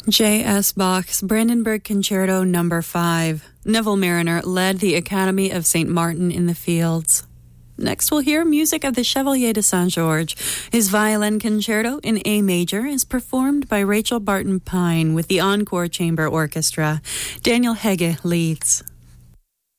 J.S. Bach's Brandenburg Concerto No. 5. Neville Marriner led the Academy of St. Martin in the Fields. Next, we'll hear music of the Chevalier de Saint-Georges. His violin concerto in A major is performed by Rachel Barton Pine with the Encore Chamber Orchestra. Daniel Hegge leads.